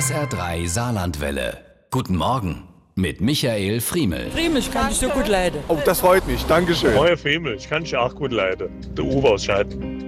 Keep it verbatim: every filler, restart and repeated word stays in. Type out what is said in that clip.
S R drei Saarlandwelle. Guten Morgen mit Michael Friemel. Friemel, ich kann dich so gut leiden. Oh, das freut mich. Dankeschön. Moin Friemel, ich kann dich auch gut leiden. Der Uwe aus Scheiden.